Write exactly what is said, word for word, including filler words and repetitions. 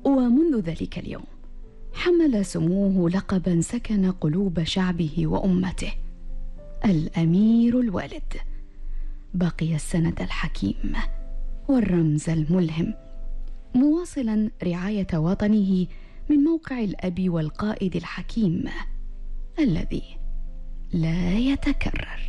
ومنذ ذلك اليوم حمل سموه لقبا سكن قلوب شعبه وأمته: الأمير الوالد. بقي السند الحكيم والرمز الملهم، مواصلا رعاية وطنه من موقع الأب والقائد الحكيم الذي لا يتكرر.